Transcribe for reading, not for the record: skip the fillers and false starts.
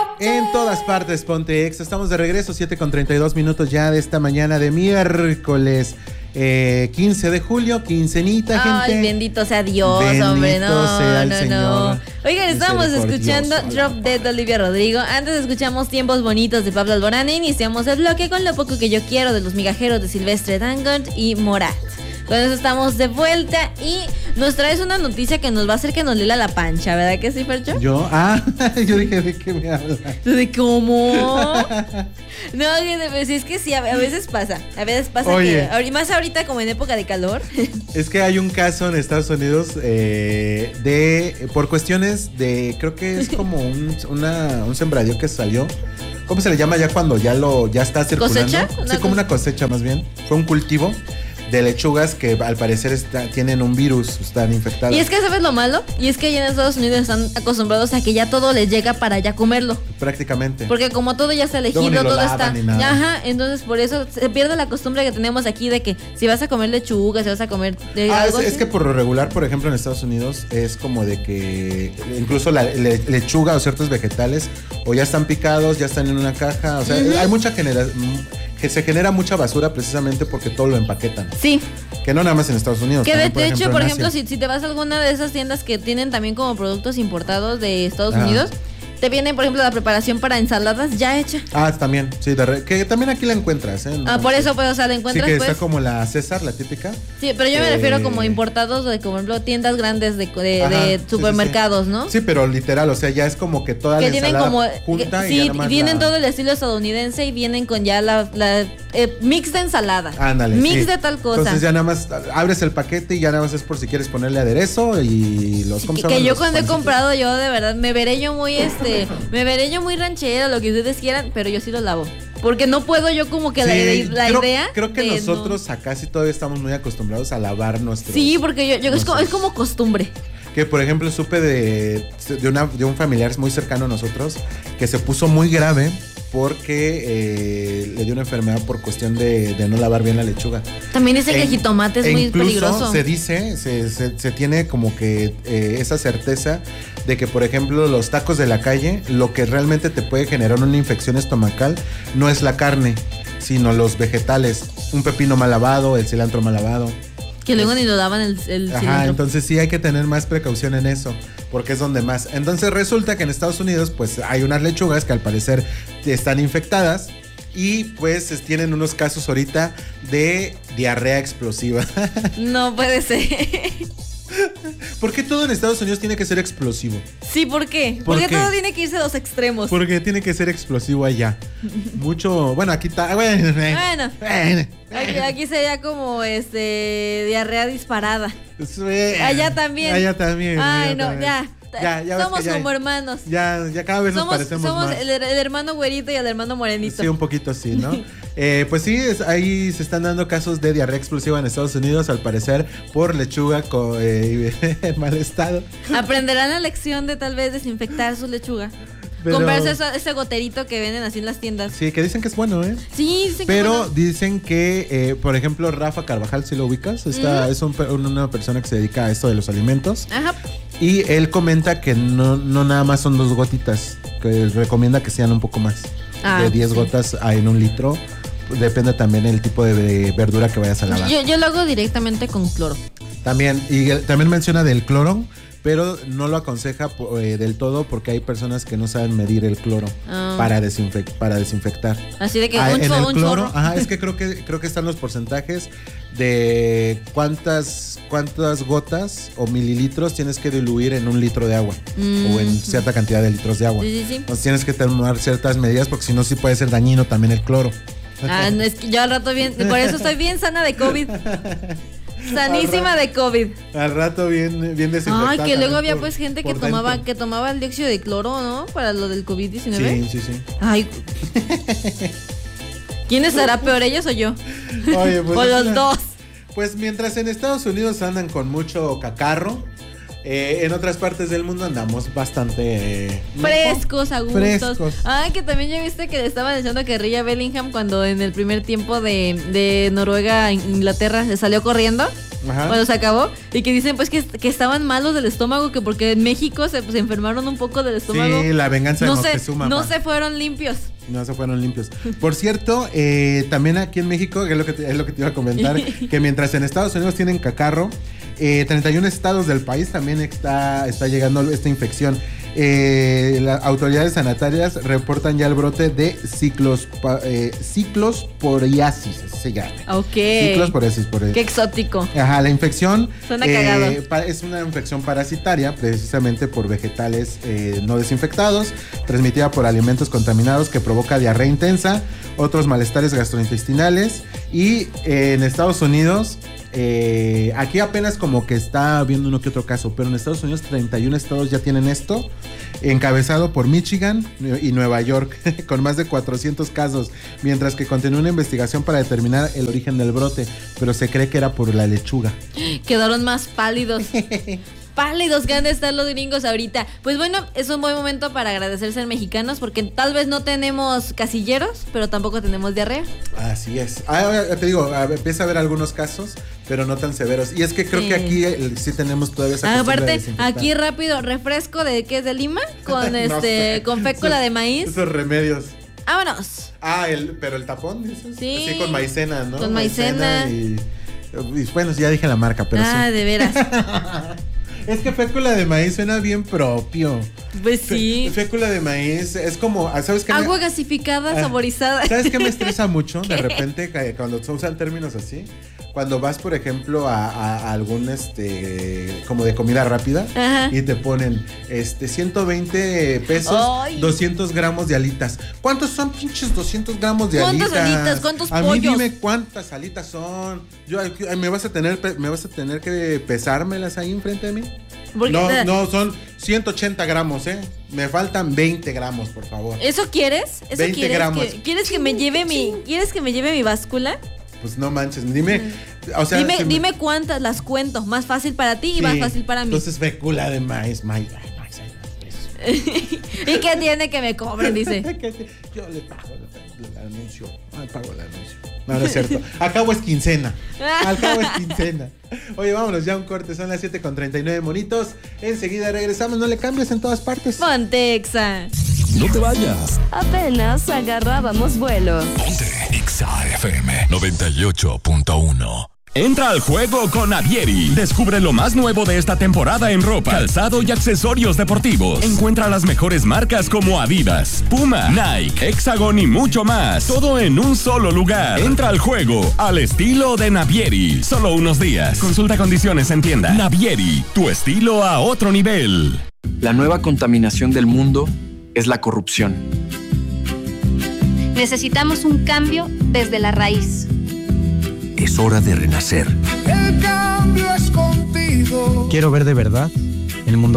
En todas partes, Ponte Exa. Estamos de regreso, 7:32 ya de esta mañana de miércoles 15 de julio, quincenita, gente. Ay, bendito sea Dios, bendito hombre, sea el Señor. Oigan, estábamos escuchando Drop Dead de Olivia Rodrigo. Antes escuchamos Tiempos Bonitos de Pablo Alborán. Iniciamos el bloque con Lo Poco Que Yo Quiero de Los Migajeros de Silvestre Dangond y Morat. Con eso estamos de vuelta y nos traes una noticia que nos va a hacer que nos lela la pancha, ¿verdad que sí, Fercho? Yo dije, ¿de qué me hablas? ¿De cómo? No, pues es que sí, a veces pasa. A veces pasa. Oye, que, más ahorita como en época de calor. Es que hay un caso en Estados Unidos por cuestiones de, creo que es como un sembradío que salió. ¿Cómo se le llama ya cuando ya está circulando? ¿Cosecha? Sí, como una cosecha más bien. Fue un cultivo de lechugas que al parecer tienen un virus, están infectadas. Y es que, ¿sabes lo malo? Y es que allá en Estados Unidos están acostumbrados a que ya todo les llega para ya comerlo. Prácticamente. Porque como todo ya está elegido, todo está. Ajá, entonces por eso se pierde la costumbre que tenemos aquí de que si vas a comer lechuga, si vas a comer algo es que por lo regular, por ejemplo, en Estados Unidos es como de que incluso la lechuga o ciertos vegetales o ya están picados, ya están en una caja, o sea, hay mucha que se genera mucha basura precisamente porque todo lo empaquetan. Sí. Que no nada más en Estados Unidos. Que también, de hecho, por ejemplo, si te vas a alguna de esas tiendas que tienen también como productos importados de Estados Unidos, te viene, por ejemplo, la preparación para ensaladas ya hecha. También, sí, que también aquí la encuentras, ¿eh? No, por eso, pues, o sea, la encuentras, sí, que pues. está como la César, la típica. Sí, pero yo me refiero como importados de, por ejemplo, tiendas grandes de supermercados, sí. ¿no? Sí, pero literal, o sea, ya es como que toda que la tienen ensalada como junta y vienen todo el estilo estadounidense y vienen con ya la mix de ensalada. Ándale. Mix de tal cosa. Entonces ya nada más abres el paquete y ya nada más es por si quieres ponerle aderezo y los que yo cuando he comprado, yo de verdad me veré yo muy muy ranchera, lo que ustedes quieran, pero yo sí lo lavo. Porque no puedo yo como que la idea. Creo que nosotros acá sí todavía estamos muy acostumbrados a lavar nuestros. Sí, porque yo es como costumbre. Que por ejemplo supe de un familiar muy cercano a nosotros que se puso muy grave porque le dio una enfermedad por cuestión de no lavar bien la lechuga. También dicen que el jitomate es muy peligroso. Se dice, se tiene como que esa certeza de que, por ejemplo, los tacos de la calle, lo que realmente te puede generar una infección estomacal no es la carne, sino los vegetales. Un pepino mal lavado, el cilantro mal lavado. Que luego ni lo daban el cilantro. Entonces sí hay que tener más precaución en eso, porque es donde más. Entonces resulta que en Estados Unidos pues hay unas lechugas que al parecer están infectadas y pues tienen unos casos ahorita de diarrea explosiva. No puede ser. ¿Por qué todo en Estados Unidos tiene que ser explosivo? Sí, ¿por qué? Porque todo tiene que irse a los extremos. Porque tiene que ser explosivo allá. Mucho, bueno, aquí está. Bueno. Aquí sería como diarrea disparada. Allá también. Ay, no, ya. Somos como hermanos. Ya cada vez nos parecemos más. Somos el hermano güerito y el hermano morenito. Sí, un poquito así, ¿no? Pues sí, ahí se están dando casos de diarrea explosiva en Estados Unidos, al parecer por lechuga en mal estado. Aprenderán la lección de tal vez desinfectar su lechuga. Comprarse ese goterito que venden así en las tiendas. Sí, que dicen que es bueno, ¿eh? Sí, dicen que es bueno. Pero dicen que, por ejemplo, Rafa Carvajal, si lo ubicas, es una persona que se dedica a esto de los alimentos. Ajá. Y él comenta que no nada más son 2 gotitas, que recomienda que sean un poco más. De 10 gotas en 1 litro. Depende también el tipo de verdura que vayas a lavar. Yo lo hago directamente con cloro. También, y también menciona del cloro, pero no lo aconseja del todo porque hay personas que no saben medir el cloro para desinfectar. Así de que en el cloro, chorro. es que creo que están los porcentajes de cuántas gotas o mililitros tienes que diluir en 1 litro de agua o en cierta cantidad de litros de agua. Sí. Entonces tienes que tomar ciertas medidas porque si no sí puede ser dañino también el cloro. No, es que yo al rato por eso estoy bien sana de COVID. Sanísima de COVID. Al rato bien desinfectada. Ay, que luego había pues gente que tomaba el dióxido de cloro, ¿no? Para lo del COVID-19. Sí. Ay. ¿Quién estará peor, ellos o yo? Oye, pues, o los dos. Pues mientras en Estados Unidos andan con mucho cacarro, En otras partes del mundo andamos bastante frescos, a gustos. Frescos. Que también ya viste que le estaban echando carrilla a Bellingham cuando en el primer tiempo de Noruega a Inglaterra se salió corriendo. Ajá. Cuando se acabó, y que dicen pues que estaban malos del estómago, que porque en México se enfermaron un poco del estómago. Sí, la venganza de Moctezuma. No se fueron limpios. No se fueron limpios. Por cierto, también aquí en México, que es lo que te iba a comentar, que mientras en Estados Unidos tienen cacarro, 31 estados del país también está llegando esta infección. Las autoridades sanitarias reportan ya el brote de ciclosporiasis, se llama. Ok. Ciclosporiasis. Qué exótico. Ajá, la infección suena cagado. Es una infección parasitaria, precisamente por vegetales no desinfectados, transmitida por alimentos contaminados, que provoca diarrea intensa, otros malestares gastrointestinales. Y en Estados Unidos, aquí apenas como que está viendo uno que otro caso, pero en Estados Unidos 31 estados ya tienen esto, encabezado por Michigan y Nueva York, con más de 400 casos, mientras que continúa una investigación para determinar el origen del brote, pero se cree que era por la lechuga. Quedaron más pálidos. Pálidos que han de estar los gringos ahorita. Pues bueno, es un buen momento para agradecer ser mexicanos, porque tal vez no tenemos casilleros, pero tampoco tenemos diarrea. Así es. Te digo, empieza a haber algunos casos, pero no tan severos. Y es que creo que aquí sí tenemos todavía esa costumbre de desinfectar. Aquí rápido, refresco de ¿qué es? De Lima, con no sé. con fécula de maíz. Esos remedios. ¡Vámonos! Pero el tapón, dices. Sí. Así con maicena, ¿no? Con maicena. Y bueno, ya dije la marca, pero sí. De veras. Es que fécula de maíz suena bien propio. Pues sí. Fécula de maíz es como, ¿sabes qué? Agua gasificada, saborizada. ¿Sabes qué me estresa mucho? De repente, cuando se usan términos así. Cuando vas, por ejemplo, a algún como de comida rápida. Ajá. Y te ponen 120 pesos, ¡ay! 200 gramos de alitas. ¿Cuántos son pinches 200 gramos de alitas? ¿Cuántas alitas? ¿Cuántos pollos? A mí dime cuántas alitas son. ¿Me vas a tener que pesármelas ahí enfrente de mí? No, son 180 gramos, Me faltan 20 gramos, por favor. ¿Eso quieres? ¿Eso 20 quieres? gramos. ¿Quieres que me lleve mi báscula? Pues no manches, dime, dime cuántas, las cuento, más fácil para ti y más fácil para mí. Entonces fécula de maíz. ¿Y qué tiene que me cobren? Dice. Yo le pago el anuncio. Pago el anuncio. No es cierto. Acabo es quincena. Oye, vámonos ya a un corte. Son las 7:39 monitos. Enseguida regresamos. No le cambies en todas partes. Ponte Exa. No te vayas. Apenas agarrábamos vuelo. Ponte Exa FM 98.1. Entra al juego con Navieri. Descubre lo más nuevo de esta temporada en ropa, calzado y accesorios deportivos. Encuentra las mejores marcas como Adidas, Puma, Nike, Hexagon y mucho más. Todo en un solo lugar. Entra al juego al estilo de Navieri. Solo unos días. Consulta condiciones en tienda. Navieri, tu estilo a otro nivel. La nueva contaminación del mundo es la corrupción. Necesitamos un cambio desde la raíz. Es hora de renacer. El cambio es contigo. Quiero ver de verdad el mundo